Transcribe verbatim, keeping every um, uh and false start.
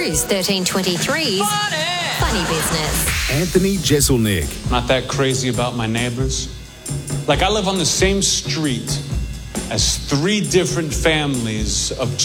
Cruise thirteen twenty-three's Funny, Funny Business. Anthony Jeselnik. Not that crazy about my neighbors. Like, I live on the same street as three different families of